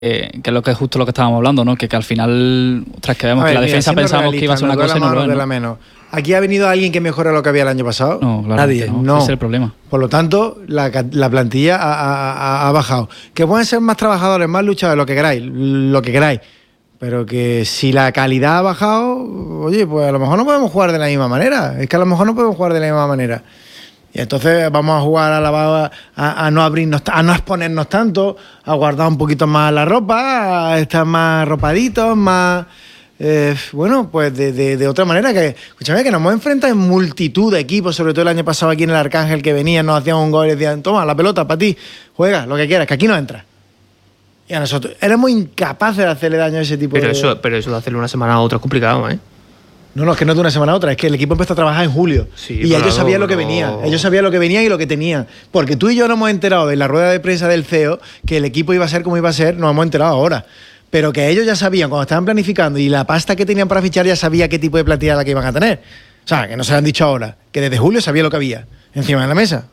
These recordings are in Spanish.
que es lo que es justo lo que estábamos hablando, ¿no? Que al final, tras que vemos que la defensa pensamos que iba a ser una cosa y no lo es, ¿no? ¿Aquí ha venido alguien que mejore lo que había el año pasado? No, claro, nadie. No. Ese es el problema. Por lo tanto, la plantilla ha bajado. Que pueden ser más trabajadores, más luchadores, lo que queráis. Pero que si la calidad ha bajado, oye, pues a lo mejor no podemos jugar de la misma manera. Es que a lo mejor no podemos jugar de la misma manera. Y entonces vamos a jugar a no abrirnos, a no exponernos tanto, a guardar un poquito más la ropa, a estar más arropaditos, más... bueno, pues de otra manera, que escúchame, que nos hemos enfrentado en multitud de equipos, sobre todo el año pasado aquí en el Arcángel, que venían, nos hacían un gol y decían, toma, la pelota para ti, juega, lo que quieras, que aquí no entra. Y a nosotros éramos incapaces de hacerle daño a ese tipo pero eso de hacerle una semana a otra es complicado, ¿eh? No, es que no de una semana a otra, es que el equipo empezó a trabajar en julio. Sí, y ellos sabían lo que venía. Ellos sabían lo que venía y lo que tenían. Porque tú y yo nos hemos enterado en la rueda de prensa del CEO que el equipo iba a ser como iba a ser, nos hemos enterado ahora. Pero que ellos ya sabían, cuando estaban planificando y la pasta que tenían para fichar, ya sabía qué tipo de plantilla la que iban a tener. O sea, que no se lo han dicho ahora, que desde julio sabía lo que había encima de la mesa.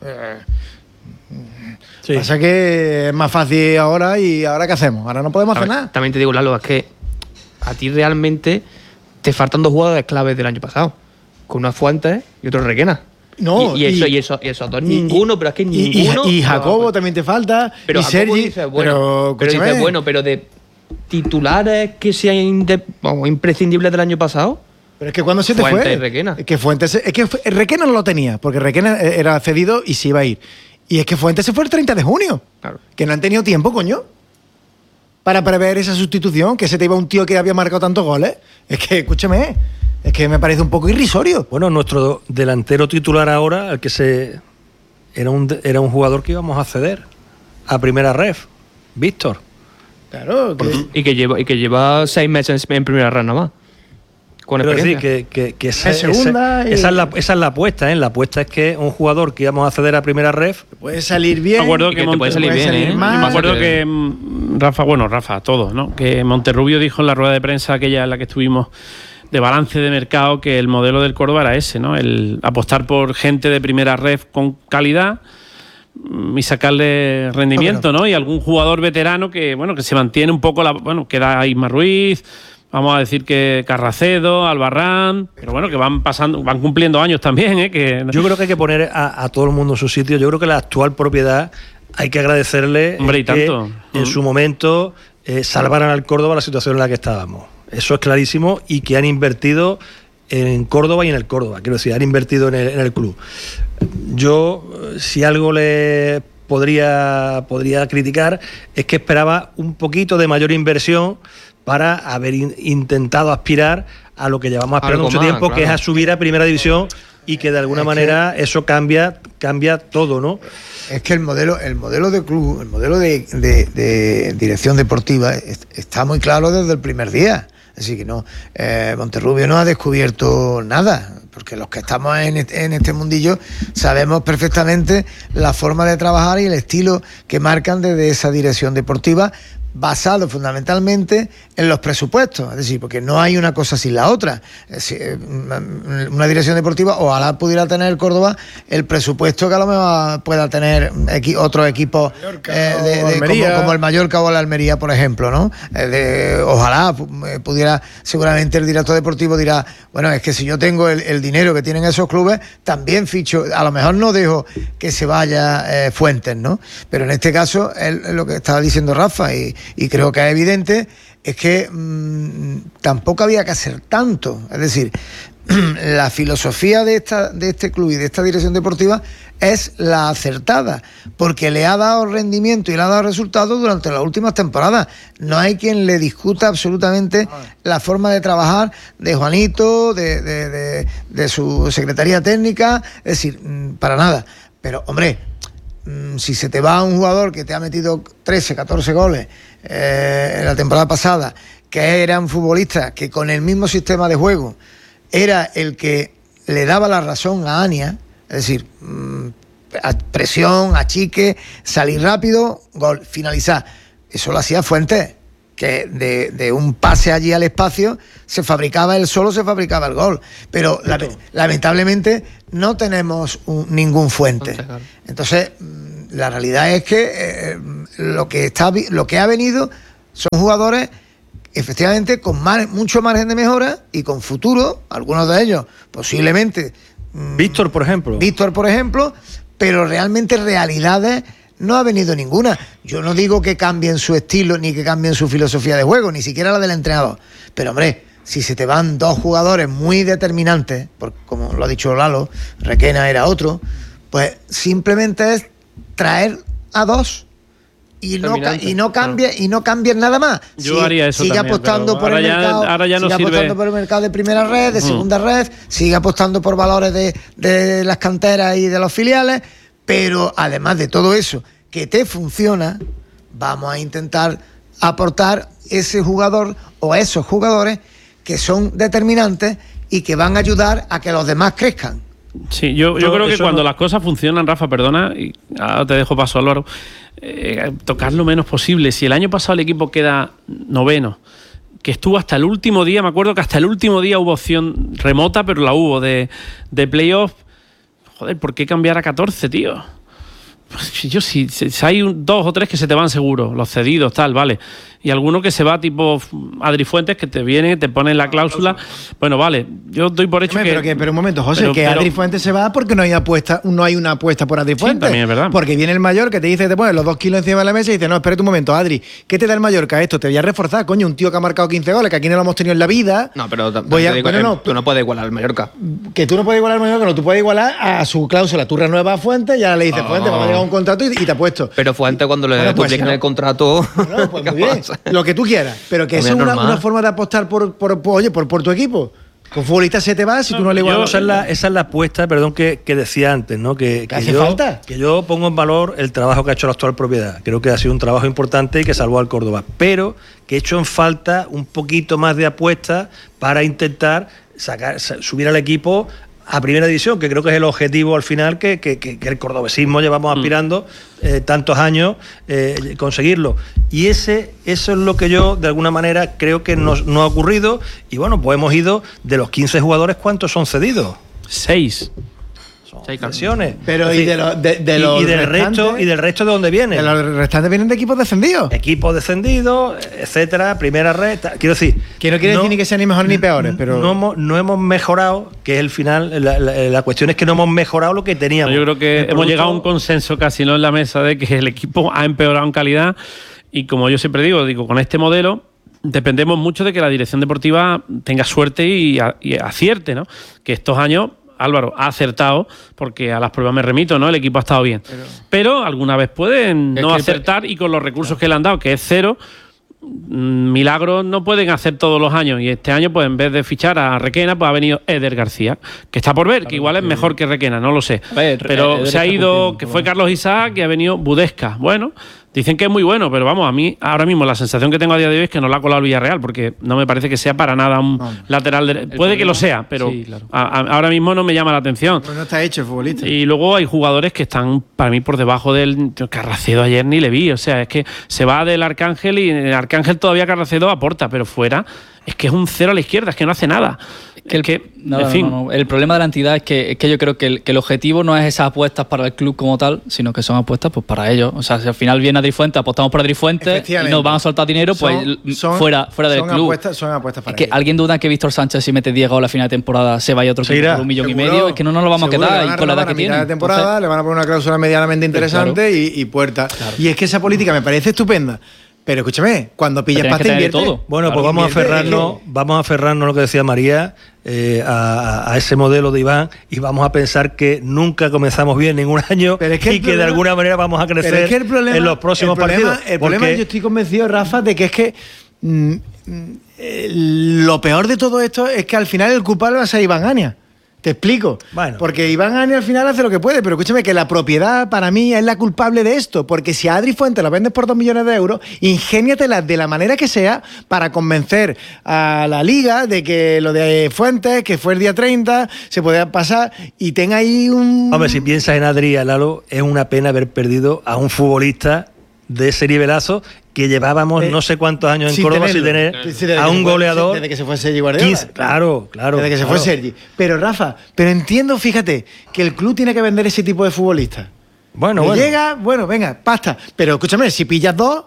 Sí. Pasa que es más fácil ahora y ahora ¿qué hacemos? Ahora no podemos hacer nada. También te digo, Lalo, es que a ti realmente te faltan dos jugadores claves del año pasado, con una Fuentes y otro Requena. No, y eso dos, ninguno, pero es que ninguno. Y Jacobo también te falta, pero y Sergi. Dice, pero dice, pero de titulares que sean imprescindibles del año pasado. Pero es que cuando se te Fuentes fue. Y Requena. Es que Requena no lo tenía, porque Requena era cedido y se iba a ir. Y es que Fuentes se fue el 30 de junio. Claro. Que no han tenido tiempo, coño, para prever esa sustitución, que se te iba un tío que había marcado tantos goles. Es que, escúchame, es que me parece un poco irrisorio. Bueno, nuestro delantero titular ahora, el que era un jugador que íbamos a ceder a primera ref, Víctor. Claro. Y que lleva 6 meses en primera ref nada más. Con experiencia. Decir que esa es la apuesta, ¿eh? La apuesta es que un jugador que íbamos a ceder a primera ref puede salir bien. Me acuerdo que puede salir bien, mal. Me acuerdo que Rafa, todos, ¿no? Que Monterrubio dijo en la rueda de prensa aquella en la que estuvimos de balance de mercado que el modelo del Córdoba era ese, ¿no? El apostar por gente de primera ref con calidad y sacarle rendimiento, ¿no? Y algún jugador veterano que se mantiene un poco queda Isma Ruiz. Vamos a decir que Carracedo, Albarrán, pero bueno, que van cumpliendo años también, ¿eh? Que... Yo creo que hay que poner a todo el mundo en su sitio. Yo creo que la actual propiedad hay que agradecerle que en su momento salvaran al Córdoba la situación en la que estábamos. Eso es clarísimo, y que han invertido en Córdoba y en el Córdoba. Quiero decir, han invertido en el club. Yo, si algo le podría criticar, es que esperaba un poquito de mayor inversión para haber intentado aspirar a lo que llevamos esperando mucho tiempo, claro, que es a subir a primera división, y que de alguna manera eso cambia todo, ¿no? Es que el modelo de club, el modelo de dirección deportiva está muy claro desde el primer día. Así que no, Monterrubio no ha descubierto nada, porque los que estamos en este mundillo sabemos perfectamente la forma de trabajar y el estilo que marcan desde esa dirección deportiva, basado fundamentalmente en los presupuestos. Es decir, porque no hay una cosa sin la otra. Es decir, una dirección deportiva, ojalá pudiera tener el Córdoba el presupuesto que a lo mejor pueda tener otros equipos como el Mallorca o la Almería, por ejemplo, ¿no? Ojalá pudiera, seguramente el director deportivo dirá, bueno, es que si yo tengo el dinero que tienen esos clubes, también ficho, a lo mejor no dejo que se vaya Fuentes, ¿no? Pero en este caso, lo que estaba diciendo Rafa, y creo que es evidente, es que tampoco había que hacer tanto. Es decir, la filosofía de este club y de esta dirección deportiva es la acertada, porque le ha dado rendimiento y le ha dado resultados durante las últimas temporadas. No hay quien le discuta absolutamente la forma de trabajar de Juanito, de su secretaría técnica, es decir, para nada. Pero, hombre, si se te va un jugador que te ha metido 13, 14 goles en la temporada pasada, que era un futbolista que con el mismo sistema de juego era el que le daba la razón a Ania, es decir, presión, achique, salir rápido, gol, finalizar. Eso lo hacía Fuentes, que de un pase allí al espacio se fabricaba el gol. Pero lamentablemente no tenemos ningún Fuentes. Entonces, la realidad es que lo que ha venido son jugadores efectivamente con mucho margen de mejora y con futuro, algunos de ellos posiblemente. Víctor, por ejemplo, pero realmente realidades no ha venido ninguna. Yo no digo que cambien su estilo ni que cambien su filosofía de juego, ni siquiera la del entrenador. Pero, hombre, si se te van dos jugadores muy determinantes, como lo ha dicho Lalo, Requena era otro, pues simplemente es traer a dos y no cambie nada más. Yo haría eso sigue también, apostando por el mercado, ahora ya no sigue sirve. apostando por el mercado de primera red, de segunda red, sigue apostando por valores de las canteras y de los filiales, pero además de todo eso que te funciona, vamos a intentar aportar ese jugador o esos jugadores que son determinantes y que van a ayudar a que los demás crezcan. Sí, yo creo que cuando las cosas funcionan, Rafa, perdona, y ahora te dejo paso, Álvaro, tocar lo menos posible. Si el año pasado el equipo queda noveno, que estuvo hasta el último día, me acuerdo que hasta el último día hubo opción remota, pero la hubo de playoff. Joder, ¿por qué cambiar a 14, tío? Yo si hay dos o tres que se te van seguro, los cedidos, tal, vale. Y alguno que se va tipo Adri Fuentes, que te viene, te pone la cláusula. Bueno, vale, yo doy por hecho pero un momento, José, Adri Fuentes se va porque no hay una apuesta por Adri Fuentes. Sí, también es verdad. Porque viene el Mallorca que te dice, te pones los 2 kilos encima de la mesa y dice, no, espérate un momento, Adri, ¿qué te da el Mallorca esto? Te voy a reforzar, coño, un tío que ha marcado 15 goles, que aquí no lo hemos tenido en la vida. No, pero tú no puedes igualar al Mallorca. Que tú no puedes igualar al Mallorca, no, tú puedes igualar a su cláusula. Tú renuevas a Fuentes, ya le dices, Fuentes, vamos a llegar a un contrato y te apuesto. Pero Fuentes cuando le duplican el contrato... No, pues muy bien, lo que tú quieras. Pero que eso es una forma de apostar por tu equipo. Con futbolistas se te va si tú no le igualas. Esa es la apuesta, perdón, que decía antes, ¿no? Que hace falta. Que yo pongo en valor el trabajo que ha hecho la actual propiedad. Creo que ha sido un trabajo importante y que salvó al Córdoba. Pero que he hecho en falta un poquito más de apuesta para intentar subir al equipo a primera división, que creo que es el objetivo al final que el cordobesismo llevamos aspirando tantos años conseguirlo. Y eso es lo que yo, de alguna manera, creo que no ha ocurrido. Y bueno, pues hemos ido de los 15 jugadores, ¿cuántos son cedidos? 6. 6 canciones. Pero y del resto de dónde vienen. Los restantes vienen de equipos descendidos. Equipos descendidos, etcétera, primera red. Quiero decir. Que no quiere decir ni que sean ni mejores ni peores, pero. No hemos mejorado, que es el final. La cuestión es que no hemos mejorado lo que teníamos. Yo creo que hemos llegado a un consenso casi no en la mesa de que el equipo ha empeorado en calidad. Y como yo siempre digo, con este modelo dependemos mucho de que la dirección deportiva tenga suerte y acierte, ¿no? Que estos años Álvaro ha acertado, porque a las pruebas me remito, ¿no? El equipo ha estado bien. Pero alguna vez pueden no acertar y con los recursos que le han dado, que es cero, milagros no pueden hacer todos los años. Y este año, pues en vez de fichar a Requena, pues ha venido Eder García, que está por ver, que igual es mejor que Requena, no lo sé. Pero se ha ido, que fue Carlos Isaac, y ha venido Budesca. Bueno, dicen que es muy bueno, pero vamos, a mí ahora mismo la sensación que tengo a día de hoy es que no la ha colado el Villarreal, porque no me parece que sea para nada un lateral. Puede que lo sea, pero sí, claro. Ahora mismo no me llama la atención. Pues no está hecho el futbolista. Y luego hay jugadores que están para mí por debajo del Carracedo. Ayer ni le vi, o sea, es que se va del Arcángel y el Arcángel todavía Carracedo aporta, pero fuera es que es un cero a la izquierda, es que no hace nada. El problema de la entidad es que yo creo que el objetivo no es esas apuestas para el club como tal, sino que son apuestas pues para ellos. O sea, si al final viene Adri Fuentes, apostamos por Adri Fuentes y nos van a soltar dinero, pues fuera del club. Son apuestas para ellos. Que alguien duda que Víctor Sánchez, si mete 10 goles a la final de temporada, se vaya a otro equipo por 1,5 millones. Es que no nos lo vamos a quedar y con la edad que tiene. De temporada le van a poner una cláusula medianamente interesante y puerta. Claro. Y es que esa política me parece estupenda. Pero escúchame, cuando pillas pasta invierte todo. Bueno, pues vamos a aferrarnos a lo que decía María, a ese modelo de Iván, y vamos a pensar que nunca comenzamos bien ningún año y que de alguna manera vamos a crecer en los próximos partidos. El problema, yo estoy convencido, Rafa, de que es que lo peor de todo esto es que al final el culpable va a ser Iván Ania. Te explico. Bueno. Porque Iván Ania al final hace lo que puede, pero escúchame que la propiedad para mí es la culpable de esto, porque si a Adri Fuentes la vendes por 2 millones de euros, ingéniatela de la manera que sea para convencer a la liga de que lo de Fuentes, que fue el día 30, se puede pasar y tenga ahí un... Hombre, si piensas en Adri, Lalo, es una pena haber perdido a un futbolista de ese nivelazo que llevábamos no sé cuántos años en Córdoba sin tener a un goleador. Desde que se fue Sergi Guardiola. Claro. Desde que se fue Sergi. Pero Rafa, entiendo, fíjate, que el club tiene que vender ese tipo de futbolistas. Llega, venga, pasta. Pero escúchame, si pillas 2,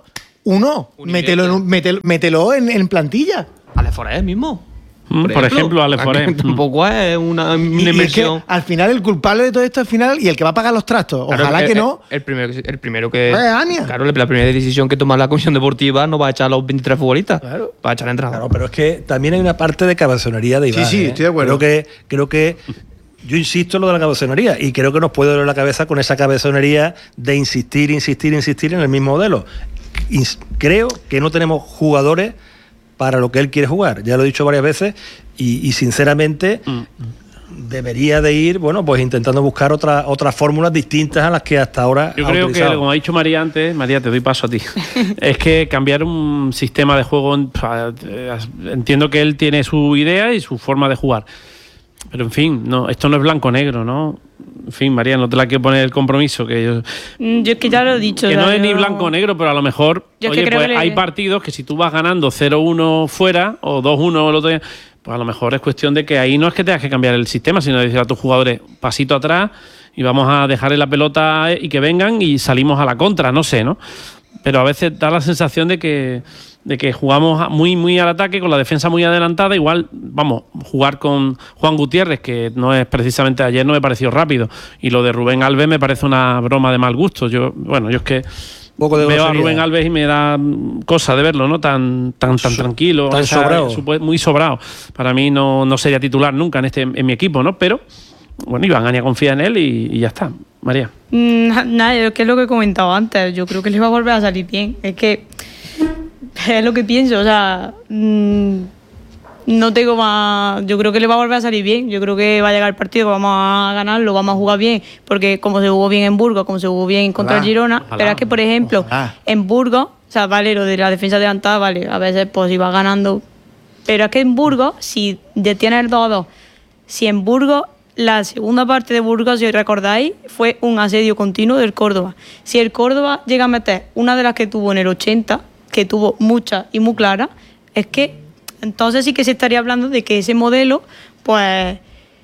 mételo en plantilla. Alex Forés mismo. Por ejemplo, Alex Forés. Tampoco es una inversión. Es que al final el culpable de todo esto y el que va a pagar los trastos. Claro, ojalá que no. El primero que. Ania. Claro, la primera decisión que toma la comisión deportiva no va a echar a los 23 futbolistas. Claro. Va a echar a entrar. Claro, pero es que también hay una parte de cabezonería de Iván. Sí, estoy de acuerdo. Creo que yo insisto en lo de la cabezonería y creo que nos puede doler la cabeza con esa cabezonería de insistir en el mismo modelo. Creo que no tenemos jugadores para lo que él quiere jugar. Ya lo he dicho varias veces y sinceramente debería de ir, pues intentando buscar otras fórmulas distintas a las que hasta ahora Yo creo que, como ha dicho María antes, María, te doy paso a ti, es que cambiar un sistema de juego, entiendo que él tiene su idea y su forma de jugar, pero en fin, esto no es blanco-negro, ¿no? En fin, María, no te la quiero poner el compromiso. Yo es que ya lo he dicho. Que no es ni blanco-negro, pero a lo mejor hay partidos que si tú vas ganando 0-1 fuera o 2-1 el otro día, pues a lo mejor es cuestión de que ahí no es que tengas que cambiar el sistema, sino decir a tus jugadores, pasito atrás y vamos a dejarle la pelota y que vengan y salimos a la contra, no sé, ¿no? Pero a veces da la sensación de que jugamos muy, muy al ataque, con la defensa muy adelantada. Igual, jugar con Juan Gutiérrez, que no es precisamente, ayer no me pareció rápido, y lo de Rubén Alves me parece una broma de mal gusto. Yo es que veo a Rubén Alves y me da cosa de verlo, ¿no? Tan tranquilo, tan sobrado. Muy sobrado. Para mí no sería titular nunca en mi equipo, ¿no? Pero bueno, Iván Ania confía en él y ya está. María. Nada, es que es lo que he comentado antes. Yo creo que le va a volver a salir bien. Es que es lo que pienso, o sea, no tengo más. Yo creo que le va a volver a salir bien. Yo creo que va a llegar el partido, que vamos a ganarlo, vamos a jugar bien, porque como se jugó bien en Burgos, como se jugó bien contra el Girona. Pero es que, por ejemplo, en Burgos, o sea, vale, lo de la defensa adelantada, vale, a veces pues iba ganando. Pero es que en Burgos, si detiene el 2-2, si en Burgos, la segunda parte de Burgos, si os recordáis, fue un asedio continuo del Córdoba. Si el Córdoba llega a meter una de las que tuvo en el 80, que tuvo muchas y muy claras, es que entonces sí que se estaría hablando de que ese modelo, pues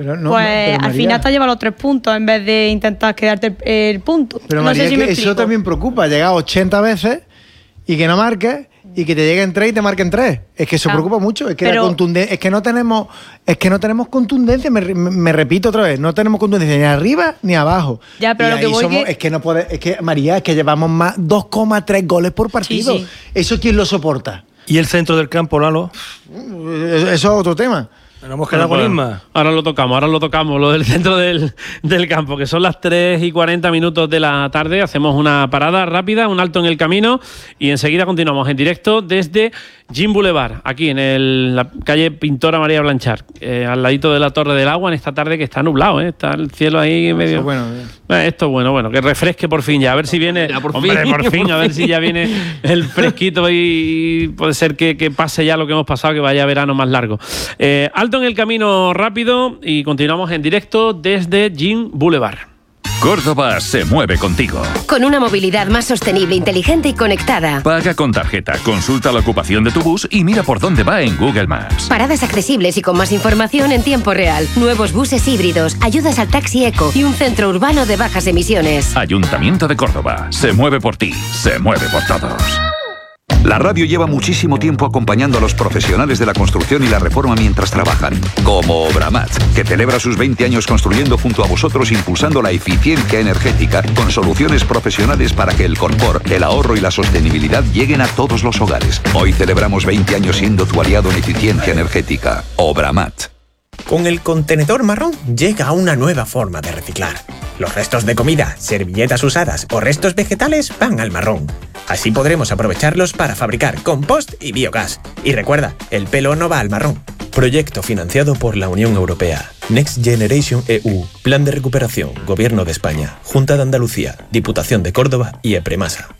al final te lleva los 3 puntos en vez de intentar quedarte el punto. Pero no María, sé si que eso también preocupa, llegar 80 veces y que no marques y que te lleguen 3 y te marquen 3. Es que eso preocupa mucho, es que la contundencia, es que no tenemos contundencia, me repito otra vez, no tenemos contundencia ni arriba ni abajo. Ya, pero lo que voy es que María, es que llevamos más 2,3 goles por partido. Sí. ¿Eso quién lo soporta? ¿Y el centro del campo, Lalo? Eso es otro tema. Nos hemos quedado con Isma. Ahora lo tocamos, lo del centro del campo, que son las 3:40 de la tarde. Hacemos una parada rápida, un alto en el camino y enseguida continuamos en directo desde Gym Boulevard, aquí en la calle Pintora María Blanchard, al ladito de la Torre del Agua, en esta tarde que está nublado, está el cielo ahí medio... Esto es bueno, que refresque por fin ya, a ver si viene... Por fin, a ver si ya viene el fresquito y puede ser que pase ya lo que hemos pasado, que vaya verano más largo. Alto en el camino rápido y continuamos en directo desde Gym Boulevard. Córdoba se mueve contigo. Con una movilidad más sostenible, inteligente y conectada. Paga con tarjeta, consulta la ocupación de tu bus y mira por dónde va en Google Maps. Paradas accesibles y con más información en tiempo real. Nuevos buses híbridos, ayudas al taxi eco y un centro urbano de bajas emisiones. Ayuntamiento de Córdoba. Se mueve por ti, se mueve por todos. La radio lleva muchísimo tiempo acompañando a los profesionales de la construcción y la reforma mientras trabajan, como Obramat, que celebra sus 20 años construyendo junto a vosotros, impulsando la eficiencia energética con soluciones profesionales para que el confort, el ahorro y la sostenibilidad lleguen a todos los hogares. Hoy celebramos 20 años siendo tu aliado en eficiencia energética. Obramat. Con el contenedor marrón llega una nueva forma de reciclar. Los restos de comida, servilletas usadas o restos vegetales van al marrón. Así podremos aprovecharlos para fabricar compost y biogás. Y recuerda, el pelo no va al marrón. Proyecto financiado por la Unión Europea. Next Generation EU. Plan de recuperación. Gobierno de España. Junta de Andalucía. Diputación de Córdoba y Epremasa.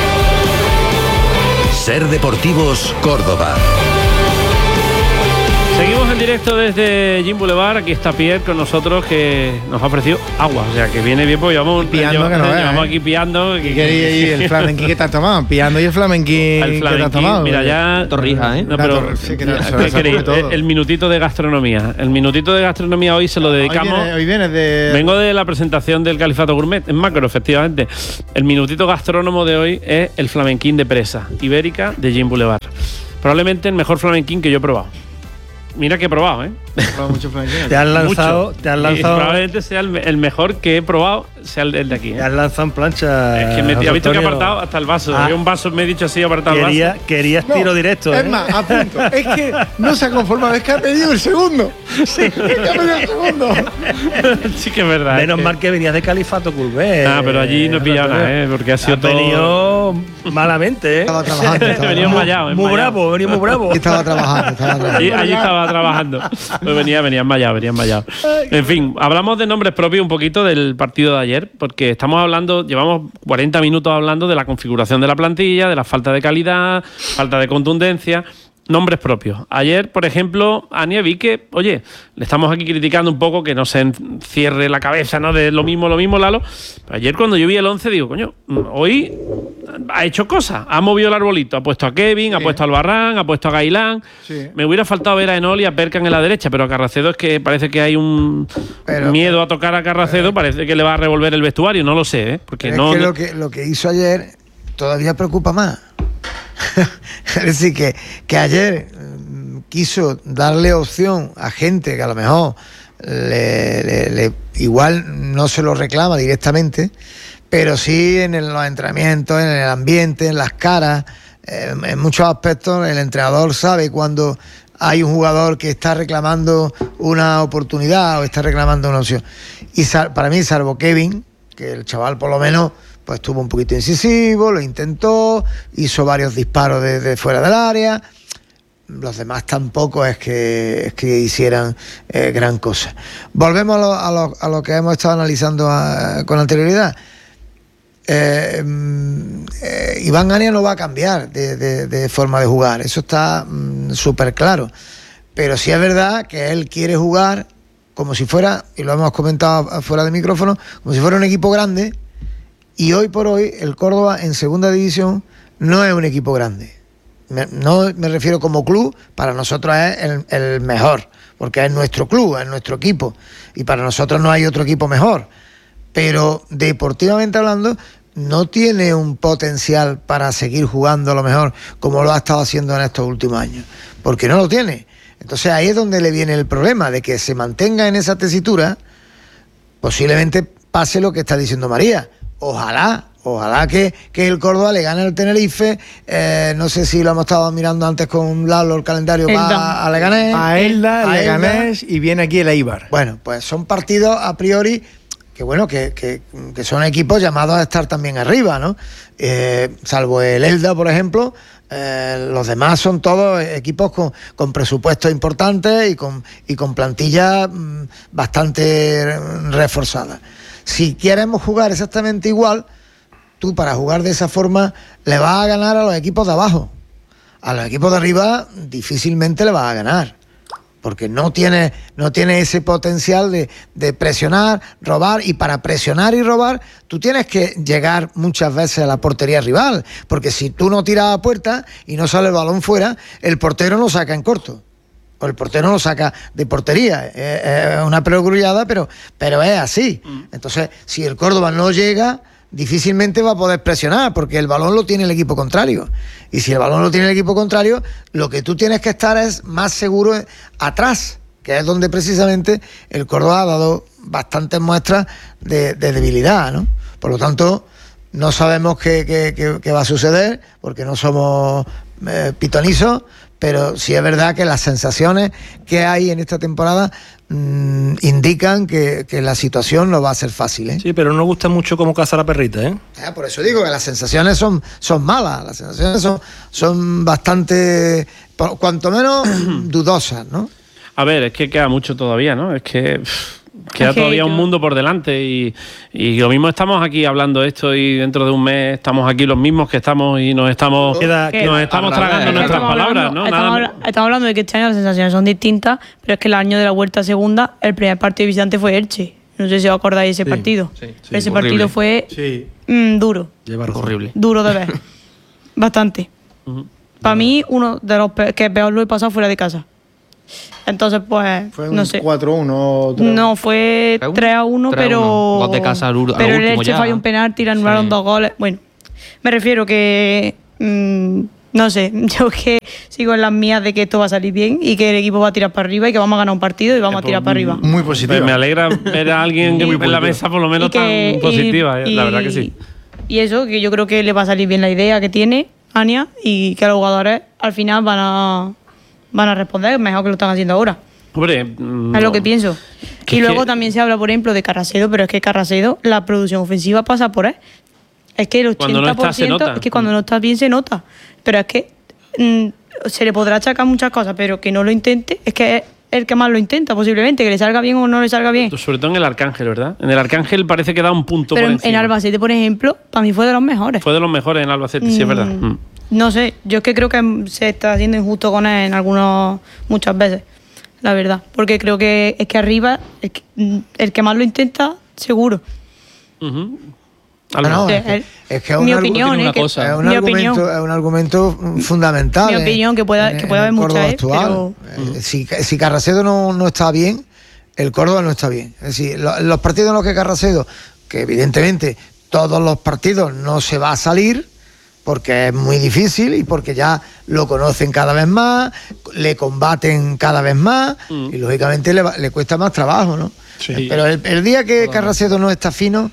Ser Deportivos Córdoba. Seguimos en directo desde Gym Boulevard. Aquí está Pierre con nosotros, que nos ha ofrecido agua. O sea, que viene bien, pues llevamos aquí piando. ¿Y el flamenquín que te has tomado? Piando y el flamenquín que te has tomado. Mira, ya... Torrija, ¿eh? No, pero, ¿qué queréis? El minutito de gastronomía. El minutito de gastronomía hoy se lo dedicamos... Hoy vienes de... Vengo de la presentación del Califato Gourmet, en Macro, efectivamente. El minutito gastrónomo de hoy es el flamenquín de Presa Ibérica de Gym Boulevard. Probablemente el mejor flamenquín que yo he probado. Mira que he probado, ¿eh? Te has lanzado. Probablemente sea el mejor que he probado, sea el de aquí. Te has lanzado en plancha. Es que me ha visto que he apartado hasta el vaso. Había un vaso, me he dicho así, apartado el vaso. Querías tiro directo. Es más, a punto. Es que no se ha conformado, es que ha pedido el segundo. Sí, es que ha pedido el segundo. Sí que es verdad. Menos mal que venías de Califato Gourmet. Pero allí no he pillado nada, porque ha sido todo. Venido malamente, Estaba trabajando. Venía enmayado. Muy bravo. Estaba trabajando. Allí estaba trabajando. Pues venía enmayado. En fin, hablamos de nombres propios un poquito del partido de ayer, porque llevamos 40 minutos hablando de la configuración de la plantilla, de la falta de calidad, falta de contundencia. Nombres propios. Ayer, por ejemplo, Ania, vi que, oye, le estamos aquí criticando un poco que no se encierre la cabeza, ¿no? De lo mismo, Lalo. Pero ayer cuando yo vi el 11 digo, coño, hoy ha hecho cosas. Ha movido el arbolito. Ha puesto a Kevin, ha puesto a Albarrán, ha puesto a Gailán. Sí. Me hubiera faltado ver a Enol y a Perkan en la derecha, pero a Carracedo es que parece que hay un miedo a tocar a Carracedo. Parece que le va a revolver el vestuario. No lo sé, ¿eh? Porque no... Es que lo que hizo ayer todavía preocupa más. Es decir, que ayer quiso darle opción a gente que a lo mejor igual no se lo reclama directamente, pero sí en los entrenamientos, en el ambiente, en las caras, en muchos aspectos el entrenador sabe cuando hay un jugador que está reclamando una oportunidad o está reclamando una opción. Y para mí, salvo Kevin, que el chaval por lo menos pues estuvo un poquito incisivo, lo intentó, hizo varios disparos de fuera del área. Los demás tampoco es que hicieran gran cosa. Volvemos a lo que hemos estado analizando con anterioridad. Iván Ania no va a cambiar de forma de jugar, eso está súper claro. Pero sí es verdad que él quiere jugar como si fuera, y lo hemos comentado fuera de micrófono, como si fuera un equipo grande. Y hoy por hoy el Córdoba en segunda división no es un equipo grande. No me refiero como club, para nosotros es el mejor, porque es nuestro club, es nuestro equipo. Y para nosotros no hay otro equipo mejor. Pero deportivamente hablando, no tiene un potencial para seguir jugando a lo mejor como lo ha estado haciendo en estos últimos años. Porque no lo tiene. Entonces ahí es donde le viene el problema, de que se mantenga en esa tesitura, posiblemente pase lo que está diciendo María. Ojalá que el Córdoba le gane al Tenerife. No sé si lo hemos estado mirando antes con Lalo, el calendario va a Leganés. A Elda, Leganés y viene aquí el Eibar. Bueno, pues son partidos a priori que son equipos llamados a estar también arriba, ¿no? Salvo el Elda, por ejemplo. Los demás son todos equipos con presupuestos importantes y con plantillas bastante reforzadas. Si queremos jugar exactamente igual, tú para jugar de esa forma le vas a ganar a los equipos de abajo. A los equipos de arriba difícilmente le vas a ganar, porque no tiene ese potencial de presionar, robar, y para presionar y robar tú tienes que llegar muchas veces a la portería rival, porque si tú no tiras a puerta y no sale el balón fuera, el portero no saca en corto. O el portero no saca de portería. Es una perogrullada, pero es así. Entonces, si el Córdoba no llega, difícilmente va a poder presionar, porque el balón lo tiene el equipo contrario. Y si el balón lo tiene el equipo contrario, lo que tú tienes que estar es más seguro atrás, que es donde precisamente el Córdoba ha dado bastantes muestras de debilidad, ¿no? Por lo tanto, no sabemos qué va a suceder, porque no somos pitonizos, pero sí es verdad que las sensaciones que hay en esta temporada indican que la situación no va a ser fácil, ¿eh? Sí, pero no gusta mucho cómo caza la perrita, ¿eh? Por eso digo que las sensaciones son malas, las sensaciones son bastante, cuanto menos, dudosas, ¿no? A ver, es que queda mucho todavía, ¿no? Es que Queda todavía un mundo por delante y lo mismo estamos aquí hablando esto y dentro de un mes estamos aquí los mismos que estamos y nos estamos tragando nuestras palabras, ¿no? Estamos hablando de que este año las sensaciones son distintas, pero es que el año de la vuelta segunda, el primer partido visitante fue Elche. No sé si os acordáis de ese partido. Ese partido fue duro. Horrible. Duro de ver. Bastante. Para mí, uno de los que peor lo he pasado fuera de casa. Entonces, pues, fue no sé. 4-1. No, fue 3-1, pero... Gol de casa pero el Elche falló un penalti, le anularon 2 goles. Bueno, me refiero que... no sé, yo que sigo en las mías de que esto va a salir bien y que el equipo va a tirar para arriba y que vamos a ganar un partido y vamos a tirar para arriba. Muy positivo. Me alegra ver a alguien en la mesa por lo menos tan positiva, la verdad que sí. Y eso, que yo creo que le va a salir bien la idea que tiene Ania y que los jugadores al final van a responder mejor que lo están haciendo ahora. Hombre, es lo que pienso. Y luego también se habla, por ejemplo, de Carracedo, pero es que Carracedo, la producción ofensiva pasa por él. Es que el 80% cuando no está, se nota. Es que cuando no está bien se nota. Pero es que se le podrá achacar muchas cosas, pero que no lo intente, es que es el que más lo intenta posiblemente, que le salga bien o no le salga bien. Sobre todo en el Arcángel, ¿verdad? En el Arcángel parece que da un punto pero por encima. En Albacete, por ejemplo, para mí fue de los mejores. Fue de los mejores en Albacete, sí, es verdad. No sé, yo es que creo que se está haciendo injusto con él muchas veces, la verdad. Porque creo que es que arriba, el que más lo intenta, seguro. Es que mi opinión es un argumento fundamental. Mi opinión, que puede haber muchas, pero... Si Carracedo no está bien, el Córdoba no está bien. Es decir, los partidos en los que Carracedo, que evidentemente todos los partidos no se va a salir, porque es muy difícil y porque ya lo conocen cada vez más, le combaten cada vez más y lógicamente le cuesta más trabajo, ¿no? Sí. Pero el día que Carracedo no está fino,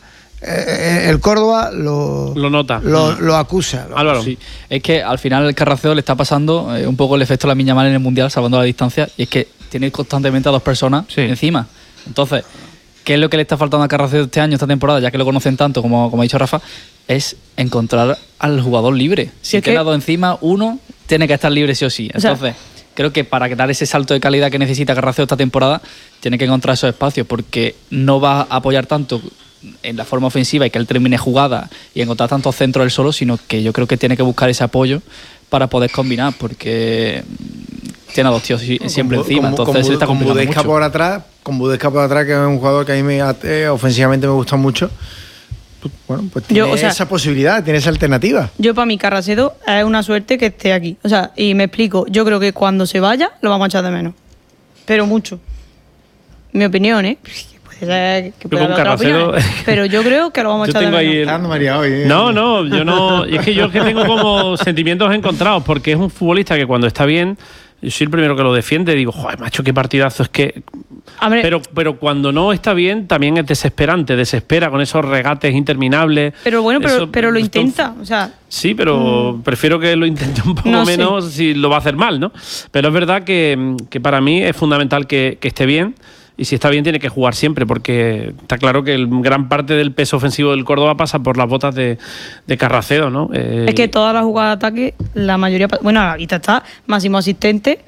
el Córdoba lo nota, lo acusa. Álvaro. Sí. Es que al final el Carracedo le está pasando un poco el efecto de la Miña Mal en el Mundial, salvando la distancia, y es que tiene constantemente a 2 personas encima. Entonces, ¿qué es lo que le está faltando a Carracedo este año, esta temporada, ya que lo conocen tanto, como ha dicho Rafa? Es encontrar al jugador libre. Si tiene a 2 encima, uno tiene que estar libre sí o sí. Entonces, creo que para dar ese salto de calidad que necesita Carracedo esta temporada, tiene que encontrar esos espacios, porque no va a apoyar tanto en la forma ofensiva y que él termine jugada y encontrar tantos centros él solo, sino que yo creo que tiene que buscar ese apoyo para poder combinar, porque tiene a 2 tíos siempre encima, entonces se está complicando mucho. Con Budesca por atrás, que es un jugador que a mí ofensivamente me gusta mucho. Bueno, pues tiene esa posibilidad, tiene esa alternativa. Yo, para mí, Carracedo es una suerte que esté aquí. O sea, y me explico, yo creo que cuando se vaya lo vamos a echar de menos. Pero mucho. Mi opinión, puede ser que pueda haber otra opinión, pero yo creo que lo vamos a echar de menos. No, yo no. Es que yo tengo como sentimientos encontrados, porque es un futbolista que cuando está bien, yo soy el primero que lo defiende, digo, joder, macho, qué partidazo, es que... Pero cuando no está bien también es desesperante, desespera con esos regates interminables. Pero bueno, pero lo intenta, o sea... Sí, pero prefiero que lo intente un poco menos si lo va a hacer mal, ¿no? Pero es verdad que para mí es fundamental que esté bien. Y si está bien tiene que jugar siempre, porque está claro que gran parte del peso ofensivo del Córdoba pasa por las botas de Carracedo, ¿no? Es que todas las jugadas de ataque, la mayoría... Bueno, ahí está, máximo asistente.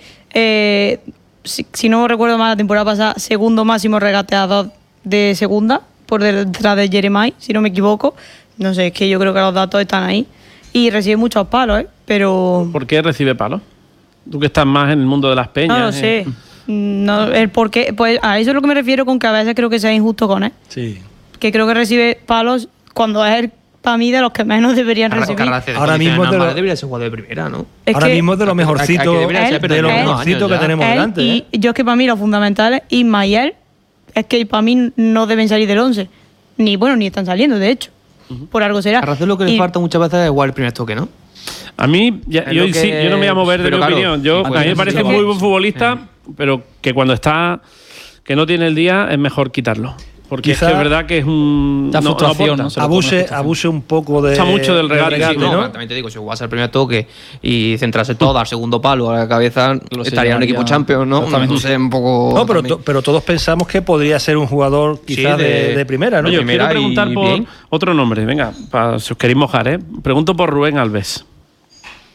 Si no recuerdo mal, la temporada pasada, segundo máximo regateador de segunda, por detrás de Jeremai, si no me equivoco. No sé, es que yo creo que los datos están ahí. Y recibe muchos palos, pero... ¿Por qué recibe palos? Tú que estás más en el mundo de las peñas. No lo sé. No, el por qué, pues a eso es lo que me refiero con que a veces creo que sea injusto con él. Sí. Que creo que recibe palos cuando es el, para mí, de los que menos deberían recibir. Ahora mismo debería ser jugador de primera, ¿no? Ahora mismo es de lo mejorcito que tenemos delante. Y yo es que para mí lo fundamental es Ismael, es que para mí no deben salir del 11. Ni están saliendo, de hecho. Por algo será. Carracedo lo que le falta muchas veces es igual el primer toque, ¿no? A mí, yo no me voy a mover de mi opinión. A mí me parece muy buen futbolista, pero que cuando está, que no tiene el día, es mejor quitarlo. Porque es que es verdad que es un... La frustración, ¿no? Abuse un poco de... Está mucho del regate. ¿no? También te digo, si jugase el primer toque y centrarse todo al segundo palo, a la cabeza, estaría un equipo champion, ¿no? No sé, un poco... No, pero todos pensamos que podría ser un jugador quizás de primera, ¿no? Yo quiero preguntar por otro nombre. Venga, si os queréis mojar, Pregunto por Rubén Alves.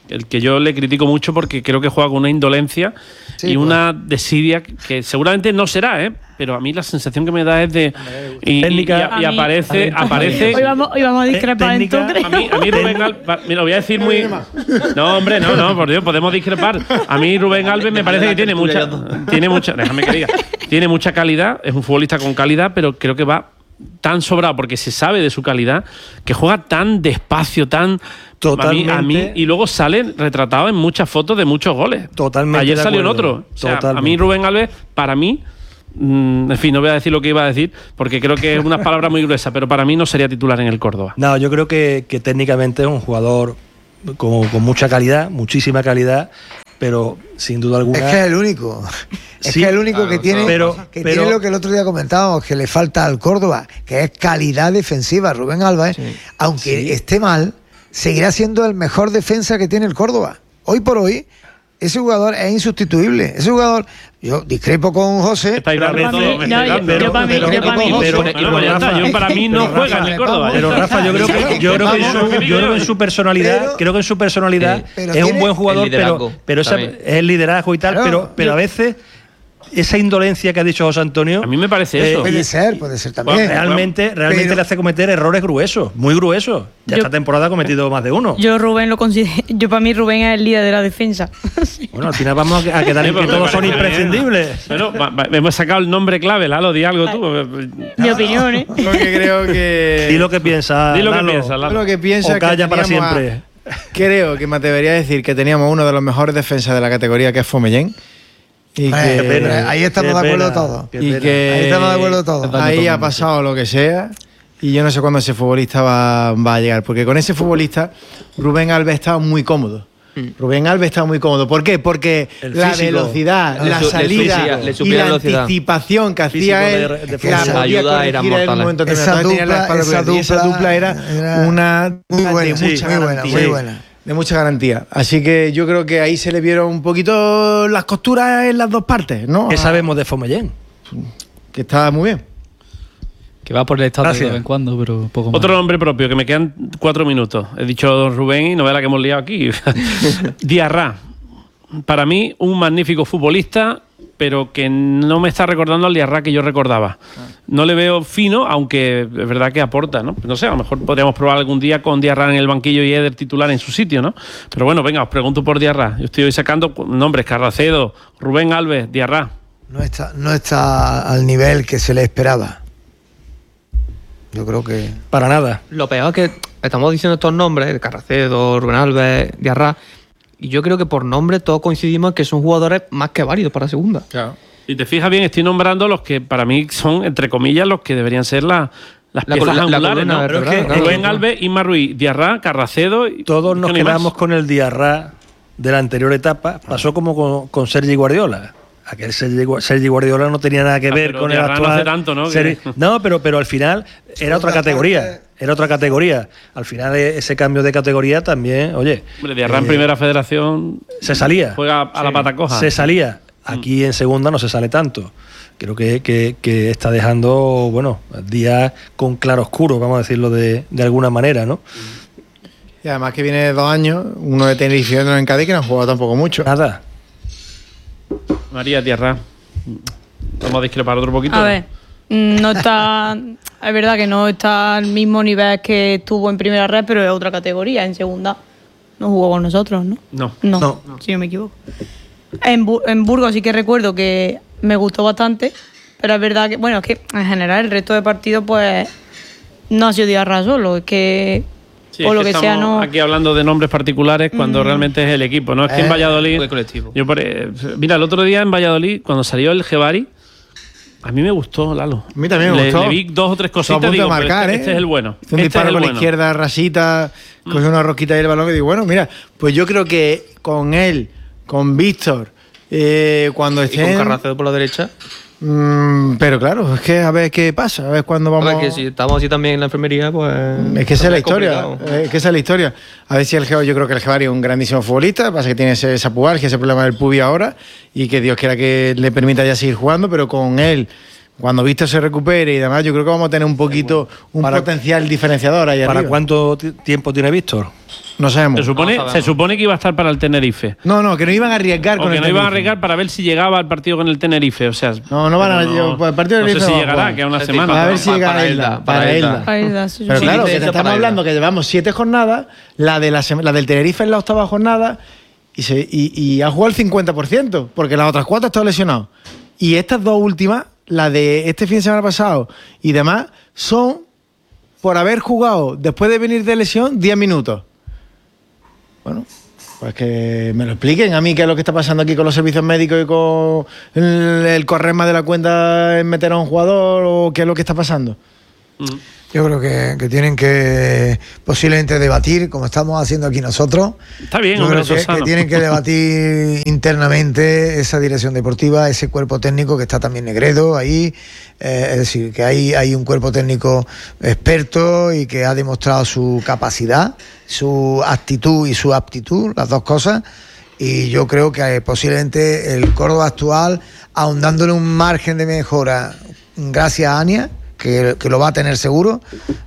el que yo le critico mucho porque creo que juega con una indolencia y una desidia que seguramente no será, pero a mí la sensación que me da es de y aparece hoy vamos a discrepar en todo, creo. A mí Rubén Alves, mira, lo voy a decir muy no, hombre, no, por Dios, podemos discrepar. A mí Rubén Alves me parece que tiene mucha déjame que diga, tiene mucha calidad, es un futbolista con calidad, pero creo que va tan sobrado porque se sabe de su calidad, que juega tan despacio, tan totalmente. A mí y luego sale retratado en muchas fotos de muchos goles. Totalmente. Ayer salió en otro. O sea, a mí Rubén Alves, para mí, en fin, no voy a decir lo que iba a decir porque creo que es unas palabras muy gruesas, pero para mí no sería titular en el Córdoba. No, yo creo que técnicamente es un jugador con mucha calidad, muchísima calidad, pero sin duda alguna. Es que es el único. Es que es el único que tiene tiene lo que el otro día comentábamos, que le falta al Córdoba, que es calidad defensiva. Rubén Alves, aunque esté mal, seguirá siendo el mejor defensa que tiene el Córdoba. Hoy por hoy, ese jugador es insustituible. Ese jugador, yo discrepo con José. Para mí no juega en el Córdoba. Pero Rafa, yo creo que en su personalidad, es un buen jugador, pero es el liderazgo y tal, pero a veces esa indolencia que ha dicho José Antonio, a mí me parece eso. Puede ser también. Realmente le hace cometer errores gruesos, muy gruesos. Esta temporada ha cometido más de uno. Yo para mí Rubén es el líder de la defensa. Bueno, al final vamos a quedar en que todos son imprescindibles. Bueno, hemos sacado el nombre clave, Lalo, di algo tú. Mi opinión, Lo que creo que... Di lo que piensas, Lalo. Lo que piensa o calla para siempre. Creo que me atrevería a decir que teníamos uno de los mejores defensas de la categoría, que es Fomellén. Ahí estamos de acuerdo todos. Ahí ha pasado lo que sea. Y yo no sé cuándo ese futbolista va a llegar. Porque con ese futbolista, Rubén Alves estaba muy cómodo. ¿Por qué? Porque la velocidad, la salida y la anticipación que hacía él, la ayuda era mortal. Esa dupla era una muy buena. De mucha garantía. Así que yo creo que ahí se le vieron un poquito las costuras en las dos partes, ¿no? ¿Qué sabemos de Fomellén? Que está muy bien. Que va por el estado de vez en cuando, pero poco más. Otro nombre propio, que me quedan 4 minutos. He dicho Rubén y no ve la que hemos liado aquí. Diarra. Para mí, un magnífico futbolista, pero que no me está recordando al Diarra que yo recordaba. No le veo fino, aunque es verdad que aporta, ¿no? No sé, a lo mejor podríamos probar algún día con Diarra en el banquillo y Eder titular en su sitio, ¿no? Pero bueno, venga, os pregunto por Diarra. Yo estoy hoy sacando nombres: Carracedo, Rubén Alves, Diarra. No está al nivel que se le esperaba. Yo creo que... Para nada. Lo peor es que estamos diciendo estos nombres, Carracedo, Rubén Alves, Diarra, y yo creo que por nombre todos coincidimos en que son jugadores más que válidos para segunda. Claro. Si te fijas bien, estoy nombrando los que para mí son, entre comillas, los que deberían ser las piezas angulares, ¿no? Pero es que Rubén Alves, Isma Ruiz, Diarra, Carracedo... Todos nos quedamos con el Diarra de la anterior etapa. Pasó como con Sergi Guardiola. Aquel Sergi Guardiola no tenía nada que ver con el actual. No hace tanto, ¿no? No, pero al final era otra categoría. Era otra categoría. Al final ese cambio de categoría también, oye. Hombre, Diarra en primera federación. Se salía. Juega a la pata coja. Se salía. Aquí en segunda no se sale tanto. Creo que está dejando, bueno, días con claroscuro, vamos a decirlo de alguna manera, ¿no? Y además que viene de 2 años, uno de Tenerife y otro en Cádiz, que no ha jugado tampoco mucho. Nada. María, Diarra. Vamos a discrepar otro poquito. A ver, no está... Es verdad que no está al mismo nivel que estuvo en primera red, pero es otra categoría. En segunda no jugó con nosotros, ¿no? No. Si no me equivoco. En Burgos sí que recuerdo que me gustó bastante, pero es verdad que, bueno, es que en general el resto de partidos pues no ha sido Diarra solo, es que... Sí, o lo que sea, no. Aquí hablando de nombres particulares cuando realmente es el equipo, ¿no? Es que en Valladolid. Mira, el otro día en Valladolid, cuando salió el Gebari, a mí me gustó, Lalo. A mí también me gustó. Le vi 2 o 3 cositas y digo, marcar, este es el bueno. Un disparo con la izquierda, rasita, cogió una rosquita y el balón y digo, bueno, mira, pues yo creo que con él, con Víctor, cuando estén... ¿Y con Carracedo por la derecha? Pero claro, es que a ver qué pasa, a ver cuándo vamos... A ver, que si estamos así también en la enfermería, pues... Es que esa es la historia, A ver si yo creo que el Gebari es un grandísimo futbolista, pasa que tiene esa pubalgia, ese problema del pubis ahora, y que Dios quiera que le permita ya seguir jugando, pero con él, cuando Víctor se recupere y demás, yo creo que vamos a tener un poquito, un potencial diferenciador ahí arriba. ¿Para cuánto tiempo tiene Víctor? No sabemos. Se supone que iba a estar para el Tenerife. No, que no iban a arriesgar con el Tenerife. Que no iban a arriesgar para ver si llegaba al partido con el Tenerife. O sea, no van a el partido del Tenerife. No sé si llegará, queda una semana. A ver si llega a Isla. Para Isla. Pero claro, que te estamos hablando que llevamos 7 jornadas, la del Tenerife es la 8ª jornada y ha jugado el 50%, porque las otras 4 están lesionados. Y estas 2 últimas, la de este fin de semana pasado y demás, son por haber jugado, después de venir de lesión, 10 minutos. Bueno, pues que me lo expliquen a mí qué es lo que está pasando aquí con los servicios médicos y con el correr más de la cuenta en meter a un jugador, o qué es lo que está pasando. Yo creo que tienen que posiblemente debatir, como estamos haciendo aquí nosotros. Está bien, yo creo que tienen que debatir internamente esa dirección deportiva, ese cuerpo técnico que está también Negredo ahí. Es decir, que hay un cuerpo técnico experto y que ha demostrado su capacidad, su actitud y su aptitud, las 2 cosas. Y yo creo que posiblemente el Córdoba actual, ahondándole un margen de mejora gracias a Ania, que lo va a tener seguro,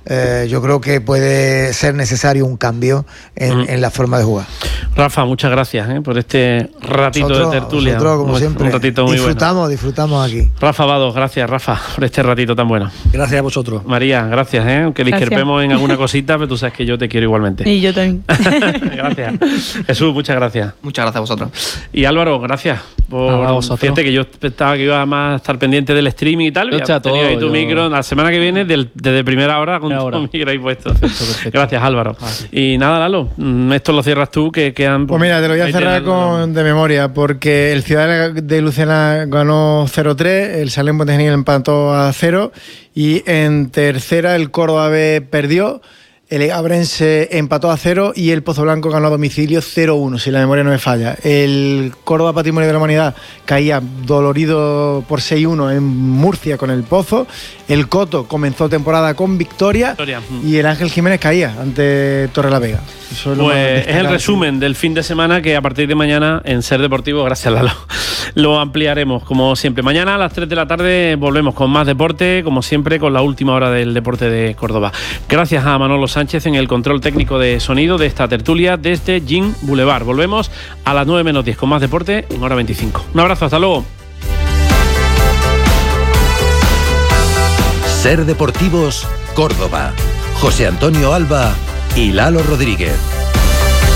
yo creo que puede ser necesario un cambio en la forma de jugar. Rafa, muchas gracias por este ratito de tertulia. Nosotros, como siempre, un ratito muy disfrutamos aquí. Rafa Vado, gracias, Rafa, por este ratito tan bueno. Gracias a vosotros. María, gracias, aunque discrepemos en alguna cosita, pero tú sabes que yo te quiero igualmente. Y yo también. Gracias. Jesús, muchas gracias. Muchas gracias a vosotros. Y Álvaro, gracias. Fíjate que yo pensaba que iba a estar pendiente del streaming y tal. Ya tenía ahí tu micro. La semana que viene, desde primera hora, con tu micro ahí puesto. Perfecto. Gracias, Álvaro. Y nada, Lalo, esto lo cierras tú, que quedan... Pues mira, te lo voy a cerrar de memoria, porque el Ciudad de Lucena ganó 0-3, el Salem Pontegenil empató a 0, y en tercera el Córdoba B perdió, el Egabrense empató a 0 y el Pozo Blanco ganó a domicilio 0-1, si la memoria no me falla. El Córdoba Patrimonio de la Humanidad caía dolorido por 6-1 en Murcia con el Pozo. El Coto comenzó temporada con victoria. Y el Ángel Jiménez caía ante Torrelavega. Pues es el resumen del fin de semana, que a partir de mañana en Ser Deportivo, gracias Lalo, lo ampliaremos como siempre. Mañana a las 3 de la tarde volvemos con más deporte, como siempre, con la última hora del deporte de Córdoba. Gracias a Manolo Sánchez en el control técnico de sonido de esta tertulia desde Gin Boulevard. Volvemos a las 9 menos 10 con más deporte en hora 25. Un abrazo, hasta luego. Ser Deportivos Córdoba. José Antonio Alba y Lalo Rodríguez.